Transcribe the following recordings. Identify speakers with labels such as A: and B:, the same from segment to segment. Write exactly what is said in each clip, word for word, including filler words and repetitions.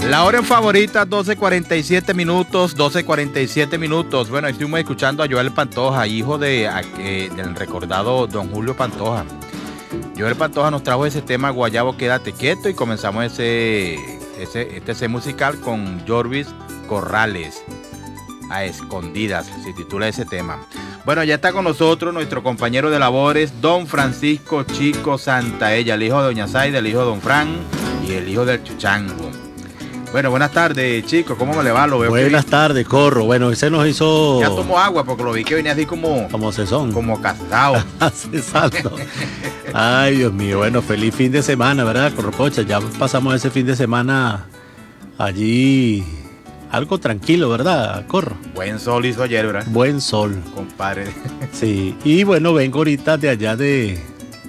A: La hora en favorita, doce cuarenta y siete minutos, doce cuarenta y siete minutos. Bueno, estuvimos escuchando a Joel Pantoja, hijo de, eh, del recordado don Julio Pantoja. Joel Pantoja nos trajo ese tema Guayabo Quédate Quieto y comenzamos ese, ese, este ese musical con Jorvis Corrales, A Escondidas, se titula ese tema. Bueno, ya está con nosotros nuestro compañero de labores, don Francisco Chico Santaella, el hijo de doña Zaida, el hijo de don Fran y el hijo del Chuchango. Bueno, buenas tardes, chicos, ¿cómo me le va? Lo veo
B: buenas
A: que...
B: tardes, Corro. Bueno, ese nos hizo...
A: Ya tomó agua porque lo vi que venía así como...
B: Como cesón.
A: Como casado.
B: Cesando. Ay, Dios mío. Bueno, feliz fin de semana, ¿verdad, Corropocha? Ya pasamos ese fin de semana allí... Algo tranquilo, ¿verdad, Corro?
A: Buen sol hizo ayer, ¿verdad?
B: Buen sol.
A: Compadre.
B: Sí, y bueno, vengo ahorita de allá de...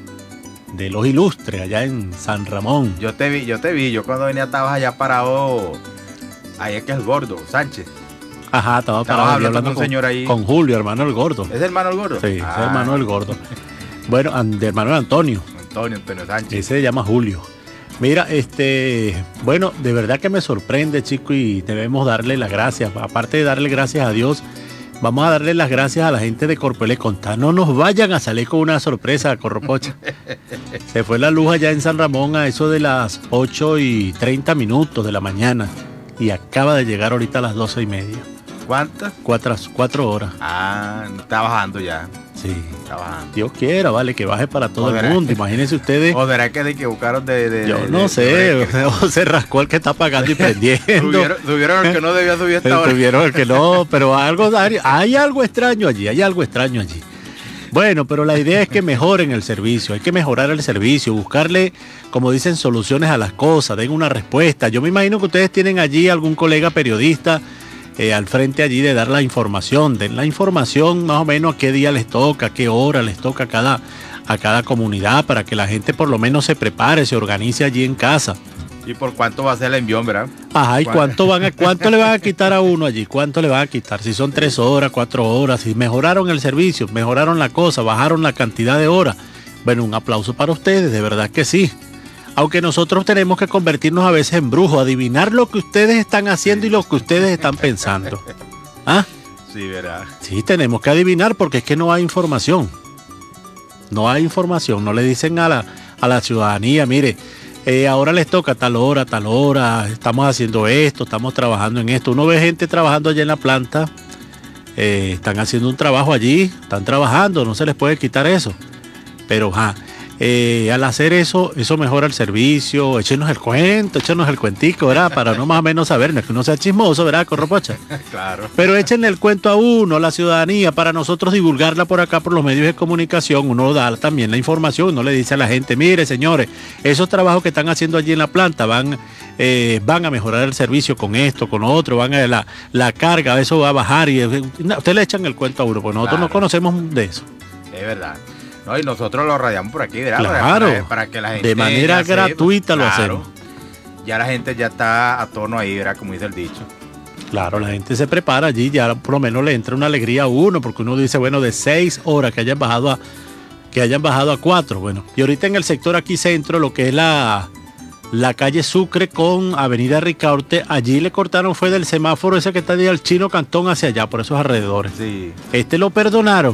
B: de Los Ilustres, allá en San Ramón.
A: Yo te vi, yo te vi, yo cuando venía estabas allá parado, ahí es que es el gordo, Sánchez.
B: Ajá, estaba parado
A: hablando, hablando con un
B: con,
A: señor ahí.
B: Con Julio, hermano el gordo.
A: ¿Es hermano el gordo?
B: Sí,
A: ah.
B: es hermano el gordo. Bueno, de hermano de Antonio.
A: Antonio, Antonio Sánchez.
B: Ese se llama Julio. Mira, este, bueno, de verdad que me sorprende, chico, y debemos darle las gracias. Aparte de darle gracias a Dios, vamos a darle las gracias a la gente de Corpele Contá. No nos vayan a salir con una sorpresa, Corropocha. Se fue la luz allá en San Ramón a eso de las ocho y treinta minutos de la mañana. Y acaba de llegar ahorita a las doce y media.
A: ¿Cuántas?
B: Cuatro, cuatro horas.
A: Ah, está bajando ya.
B: Sí.
A: Está bajando.
B: Dios quiera, vale, que baje para todo el mundo. Imagínense ustedes.
A: ¿O será que se equivocaron de...? de
B: Yo
A: de,
B: no
A: de,
B: sé,
A: de, de,
B: o se rascó el que está pagando y prendiendo.
A: subieron, subieron el que no debía subir esta hora.
B: Subieron el que no, pero algo, hay algo extraño allí, hay algo extraño allí. Bueno, pero la idea es que mejoren el servicio, hay que mejorar el servicio, buscarle, como dicen, soluciones a las cosas, den una respuesta. Yo me imagino que ustedes tienen allí algún colega periodista eh, al frente allí de dar la información, den la información más o menos a qué día les toca, a qué hora les toca a cada, a cada comunidad, para que la gente por lo menos se prepare, se organice allí en casa.
A: ¿Y por cuánto va a ser el envión, verdad?
B: Ajá, ¿y cuánto, van a, cuánto le van a quitar a uno allí? ¿Cuánto le van a quitar? Si son tres horas, cuatro horas, si mejoraron el servicio, mejoraron la cosa, bajaron la cantidad de horas. Bueno, un aplauso para ustedes, de verdad que sí. Aunque nosotros tenemos que convertirnos a veces en brujos, adivinar lo que ustedes están haciendo y lo que ustedes están pensando. ¿Ah?
A: Sí, verdad.
B: Sí, tenemos que adivinar porque es que no hay información. No hay información, no le dicen a la, a la ciudadanía, mire... Eh, ahora les toca tal hora, tal hora, estamos haciendo esto, estamos trabajando en esto. Uno ve gente trabajando allá en la planta, eh, están haciendo un trabajo allí, están trabajando, no se les puede quitar eso. Pero ja, eh, al hacer eso, eso mejora el servicio, échenos el cuento, échenos el cuentico, ¿verdad? Para no más o menos saber, no es que uno sea chismoso, ¿verdad, Corropocha?
A: Claro.
B: Pero échenle el cuento a uno, a la ciudadanía, para nosotros divulgarla por acá, por los medios de comunicación. Uno da también la información, uno le dice a la gente, mire, señores, esos trabajos que están haciendo allí en la planta van, eh, van a mejorar el servicio con esto, con otro, van a la, la carga, eso va a bajar. Y no, usted le echan el cuento a uno, porque nosotros claro. no conocemos de eso.
A: Es verdad. No, y nosotros lo radiamos por aquí, ¿verdad?
B: Claro,
A: para, para que la gente
B: de manera gratuita
A: sepa,
B: lo
A: claro,
B: hacemos.
A: Ya la gente ya está a tono ahí, ¿verdad? Como dice el dicho.
B: Claro, la gente se prepara allí, ya por lo menos le entra una alegría a uno, porque uno dice, bueno, de seis horas que hayan bajado a, que hayan bajado a cuatro, bueno. Y ahorita en el sector aquí centro, lo que es la, la calle Sucre con Avenida Ricaurte, allí le cortaron fue del semáforo ese que está de al Chino Cantón hacia allá, por esos alrededores.
A: Sí.
B: Este lo perdonaron.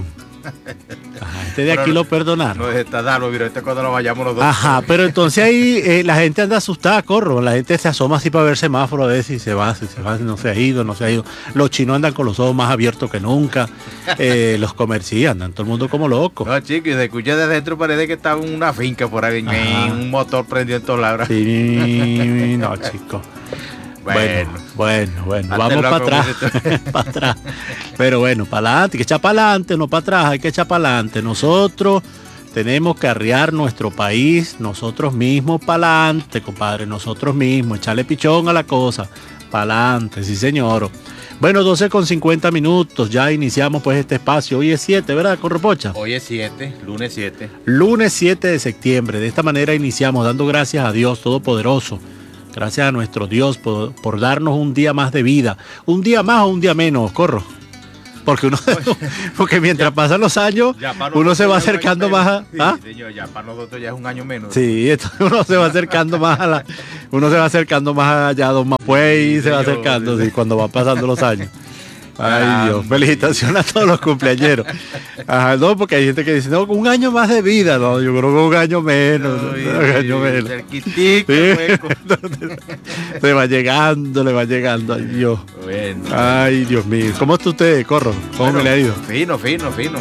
B: Ajá, este de aquí
A: no,
B: lo perdonaron.
A: No está dado, pero este cuando lo vayamos los dos.
B: Ajá, pero entonces ahí eh, la gente anda asustada, Corro. La gente se asoma así para ver semáforo, a ver si se va, si se va, si no se ha ido, no se ha ido. Los chinos andan con los ojos más abiertos que nunca. Eh, los comerciantes andan todo el mundo como loco.
A: No, chicos, y se escucha desde dentro, parece que estaba en una finca por ahí, en un motor prendido en todos lados.
B: Sí, no, chicos. Bueno, bueno, bueno, bueno. vamos para atrás, para atrás. Pero bueno, para adelante, hay que echar para adelante, no para atrás, hay que echar para adelante. Nosotros tenemos que arriar nuestro país, nosotros mismos para adelante, compadre, nosotros mismos, echarle pichón a la cosa, para adelante, sí señor. Bueno, doce con cincuenta minutos, ya iniciamos pues este espacio. Hoy es siete, ¿verdad, Corropocha?
A: Hoy es siete, lunes siete.
B: Lunes siete de septiembre, de esta manera iniciamos, dando gracias a Dios Todopoderoso. Gracias a nuestro Dios por, por darnos un día más de vida. Un día más o un día menos, Corro. Porque uno, porque mientras pasan los años, uno se va acercando más a.
A: Sí,
B: ¿ah?
A: señor, ya para nosotros ya es un año menos.
B: Sí, entonces uno se va acercando más a la, uno se va acercando más allá a Don Mapuey,
A: Sí,
B: se va
A: señor,
B: acercando,
A: sí.
B: sí, cuando van pasando los años. Ay,
A: Caramba.
B: Dios, felicitaciones a todos los cumpleañeros. Ajá, no, porque hay gente que dice, no, un año más de vida, no, yo creo que un año menos,
A: Uy,
B: un año menos.
A: cerquitico,
B: Sí.
A: hueco.
B: Entonces, le va llegando, le va llegando, ay Dios.
A: Bueno.
B: Ay, Dios mío. ¿Cómo está usted, Corro? ¿Cómo
A: Bueno,
B: me le ha ido?
A: Fino, fino, fino.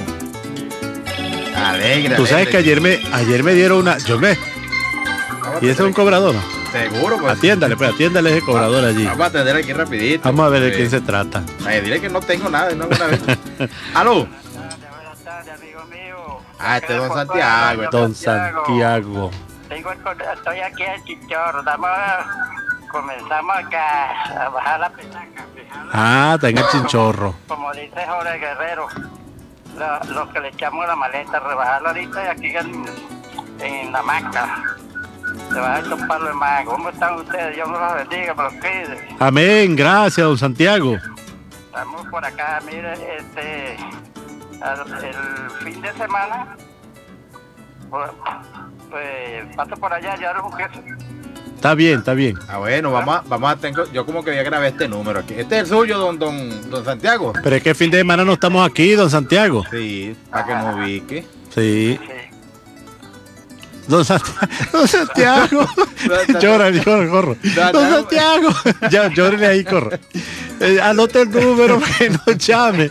A: Alegre.
B: Tú sabes
A: alegre.
B: que ayer me, ayer me dieron una. Yo me. Y ese es un cobrador, ¿no?
A: Seguro, pues.
B: Atiéndale, pues, atiéndale ese cobrador allí.
A: Vamos a atender aquí rapidito.
B: Vamos a ver de
A: Eh,
B: quién se trata.
A: Ay, dile que no tengo nada, no una vez. ¿Aló?
C: Buenas tardes, amigo mío.
A: Ah, este es don Santiago.
B: Don Santiago.
C: Tengo el con- estoy aquí en Chichorro. Damos, comenzamos acá a bajar la petaca.
B: Ah, está en el chinchorro.
C: Como dice Jorge Guerrero, lo- los que le echamos la maleta, rebajarla ahorita y aquí en, en la maca. Se va a echar de mago. ¿Cómo están ustedes? Dios me los bendiga, me los cuide.
B: Amén, gracias, don Santiago.
C: Estamos por acá, mire, este, al- el fin de semana, pues, pues paso por allá, ya lo queso.
B: Está bien, está bien.
A: Ah, bueno, vamos a, vamos a tengo, yo como que voy a grabar este número aquí. Este es el suyo, don, don, don Santiago.
B: Pero es que el fin de semana no estamos aquí, don Santiago.
A: Sí, para que nos ubique.
B: Sí.
C: Sí.
B: Don, Santi- don Santiago.
A: Santiago.
B: Llora, corro, corro. Don Santiago. Ya, llórele ahí, corro. Eh, anote el número para que no llame.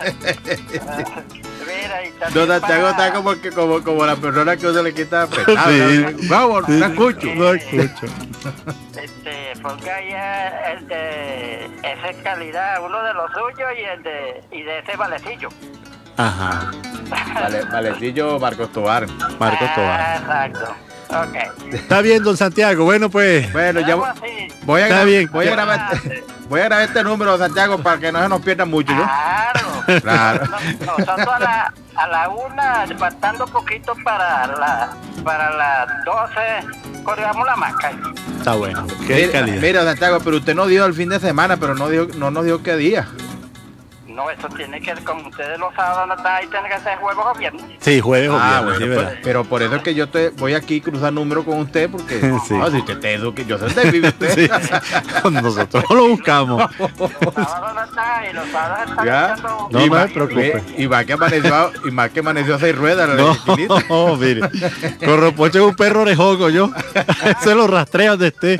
C: Mira, y también
A: Don Santiago
C: para-
A: está como que como, como la persona que uno le quita apretado.
B: Sí.
A: ¿no? Vamos,
B: Sí,
A: no escucho.
B: No escucho.
C: Este, ponga ya el de esa es calidad, uno de los suyos y el de y de ese valecillo.
B: Ajá.
A: Vale, Valecillo Marcos Tobar.
B: Marco
C: Ah,
B: Tobar.
C: exacto. Ok.
B: Está bien, don Santiago. Bueno, pues.
A: Bueno, ya
C: Vamos así.
A: voy a,
B: Está
A: gra-
B: bien.
A: voy a grabar este, voy a grabar este número, don Santiago, para que no se nos pierda mucho, ¿no?
C: Claro.
A: Claro.
C: No- Nosotros a la, a la una, faltando poquito para la para las doce, colgamos la maca.
B: Está bueno. Qué
A: Mira,
B: calidad.
A: mira, Santiago, pero usted no dio el fin de semana, pero no dio, no nos dio qué día.
C: No, eso tiene que, como ustedes los sábados no están ahí, tiene que ser juegos o viernes.
B: Sí, jueves o
A: Ah,
B: viernes,
A: bueno,
B: sí,
A: pues,
B: ¿verdad?
A: pero por eso es que yo te voy aquí a cruzar número con usted, porque
B: Sí.
A: no, si usted te eduque, yo sé dónde vive usted.
B: Sí. Nosotros lo buscamos.
C: Los sábados no están ahí, los sábados están
A: Ya.
C: echando...
B: No
A: y
B: me
A: más-
B: preocupe.
A: Y más que amaneció, y más que amaneció a seis ruedas la chinita.
B: No, mire. Corropocho es un perro orejón, yo. Se lo rastrea donde esté.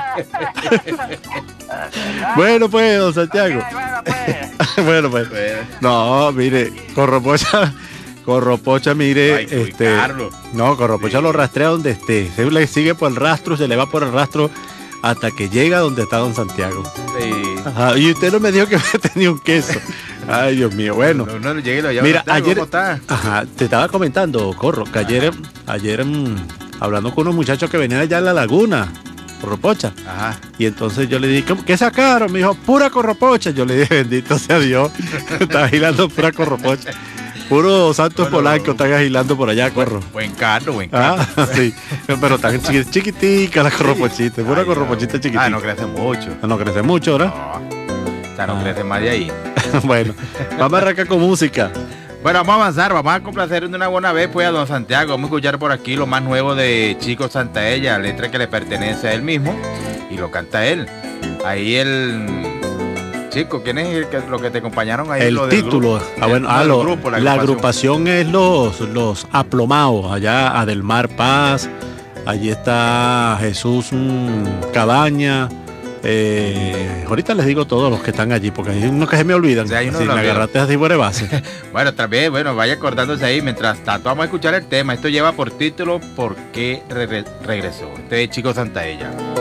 B: Bueno, pues, don Santiago.
C: Ok, bueno, pues.
B: Bueno, pues.
A: Pues,
B: No, mire, Corropocha, Corropocha, mire,
A: hay que
B: este.
A: ubicarlo.
B: No, Corropocha
A: Sí.
B: lo rastrea donde esté. Se le sigue por el rastro, se le va por el rastro hasta que llega donde está don Santiago.
A: sí.
B: Ajá, y usted no me dijo que tenía un queso. Ay, Dios mío, bueno.
A: No, no, llegue y lo llama,
B: Mira,
A: Santiago,
B: ayer,
A: ¿cómo está?
B: ajá, te estaba comentando, Corro, que ayer, ayer mm, hablando con unos muchachos que venían allá en la laguna, Corropocha,
A: Ajá.
B: y entonces yo le dije, ¿qué, qué sacaron? Me dijo, pura Corropocha. Yo le dije, bendito sea Dios, está agilando pura Corropocha. Puro Santos
A: Bueno,
B: Polanco están agilando por allá, Corro.
A: Buen carro, buen carro.
B: Ah, sí, pero están chiqui- chiquiticas las corropochitas, pura
A: Ay,
B: corropochita
A: no.
B: chiquitita.
A: Ah, no crece mucho.
B: No crece mucho, ¿verdad?
A: No. O sea, no
B: Ah.
A: crece más de ahí.
B: Bueno, vamos a arrancar con música.
A: Bueno, vamos a avanzar, vamos a complacer de una buena vez pues a don Santiago. Vamos a escuchar por aquí lo más nuevo de Chico Santaella, letra que le pertenece a él mismo y lo canta él. Ahí el chico, ¿quién es el que, lo que te acompañaron ahí?
B: El
A: Lo del
B: título,
A: grupo?
B: ah, bueno,
A: El-
B: ah,
A: no,
B: lo-
A: el grupo,
B: la agrupación es los, los aplomados, allá Adelmar Paz, allí está Jesús mm, Cabaña, eh, ahorita les digo todos los que están allí, porque hay unos que se me olvidan,
A: Sí, hay unos
B: si
A: que
B: me
A: lo olvidan.
B: agarraste así por base.
A: Bueno, también, bueno, vaya acordándose ahí. Mientras tanto, vamos a escuchar el tema. Esto lleva por título ¿Por qué regre- regresó? Este es Chico Santaella.